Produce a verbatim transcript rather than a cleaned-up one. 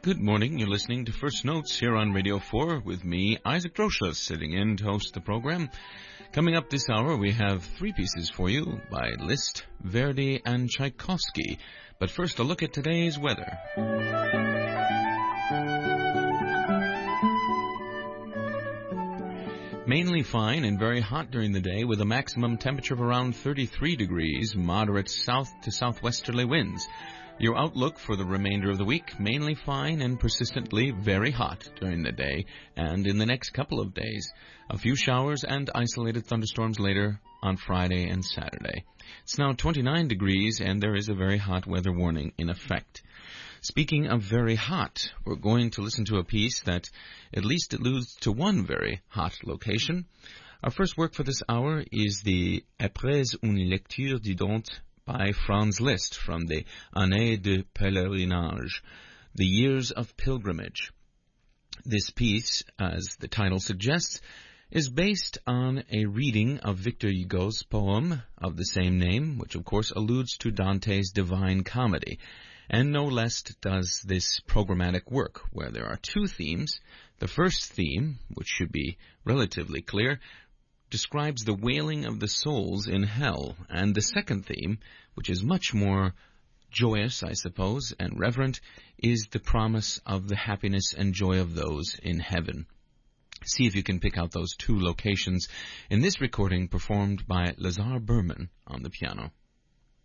Good morning. You're listening to First Notes here on Radio four with me, Isaac Drosha, sitting in to host the program. Coming up this hour, we have three pieces for you by Liszt, Verdi, and Tchaikovsky. But first, a look at today's weather. Mainly fine and very hot during the day with a maximum temperature of around thirty-three degrees, moderate south to southwesterly winds. Your outlook for the remainder of the week, mainly fine and persistently very hot during the day and in the next couple of days. A few showers and isolated thunderstorms later on Friday and Saturday. It's now twenty-nine degrees and there is a very hot weather warning in effect. Speaking of very hot, we're going to listen to a piece that at least alludes to one very hot location. Our first work for this hour is the Après une lecture didante by Franz Liszt from the Années de Pèlerinage, the Years of Pilgrimage. This piece, as the title suggests, is based on a reading of Victor Hugo's poem of the same name, which of course alludes to Dante's Divine Comedy. And no less does this programmatic work, where there are two themes. The first theme, which should be relatively clear, describes the wailing of the souls in hell, and the second theme, which is much more joyous, I suppose, and reverent, is the promise of the happiness and joy of those in heaven. See if you can pick out those two locations in this recording performed by Lazar Berman on the piano.